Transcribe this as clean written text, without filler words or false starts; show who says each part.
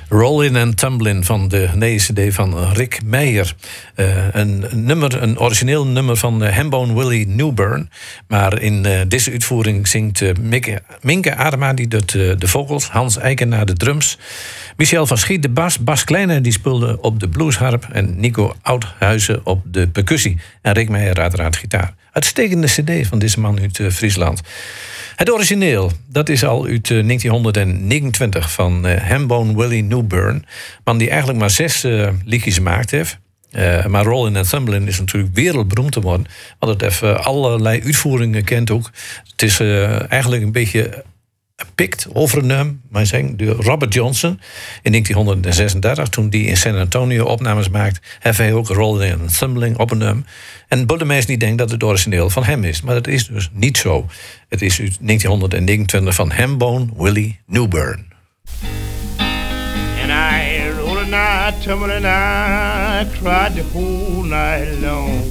Speaker 1: Rollin' and Tumblin' van de CD van Rick Meijer. Een origineel nummer van Hambone Willie Newburn. Maar in deze uitvoering zingt Minke Adema die doet de vocals, Hans Eikenaar de drums, Michel van Schiet de bas, Bas Kleine die speelde op de bluesharp en Nico Oudhuizen op de percussie. En Rick Meijer uiteraard gitaar. Uitstekende CD van deze man uit Friesland. Het origineel, dat is al uit 1929 van Hambone Willie Newburn. Man die eigenlijk maar 6 liedjes gemaakt heeft. Maar Rollin' and Tumblin' is natuurlijk wereldberoemd te worden. Want het heeft allerlei uitvoeringen kent ook. Het is eigenlijk een beetje gepikt, overgenomen, maar zeggen, door Robert Johnson in 1936. Toen die in San Antonio opnames maakte, heeft hij ook Rollin' and Tumblin' opgenomen. En Buddemees die denkt dat het origineel van hem is. Maar dat is dus niet zo. Het is uit 1929 van Hambone Willie Newburn.
Speaker 2: And I rolled a night, tumbling, I cried the whole night long.